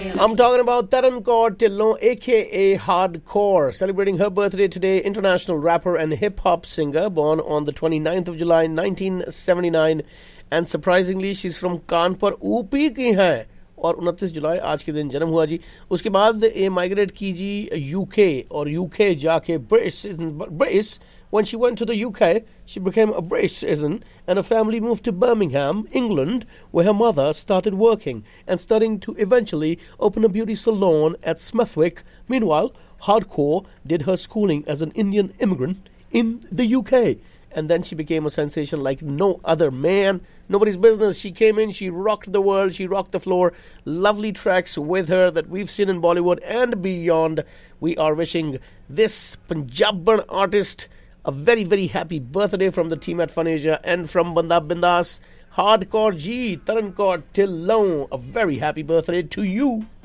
I'm talking about Taran Kaur Tillon, aka Hardcore, celebrating her birthday today. International rapper and hip hop singer, born on the 29th of July 1979, and surprisingly, she's from Kanpur, ऊपी की हैं और 29 जुलाई आज के दिन जन्म हुआ जी. उसके बाद ये माइग्रेट की जी यूके और यूके जाके British. When she went to the UK, she became a British citizen, and her family moved to Birmingham, England, where her mother started working and studying to eventually open a beauty salon at Smethwick. Meanwhile, Hardcore did her schooling as an Indian immigrant in the UK, and then she became a sensation like no other. Man, nobody's business. She came in, she rocked the world, she rocked the floor. Lovely tracks with her that we've seen in Bollywood and beyond. We are wishing this Punjaban artist a very, very happy birthday from the team at Fun Asia and from Banda Bindas. Hardcore G, Taran Kaur Tillon, a very happy birthday to you.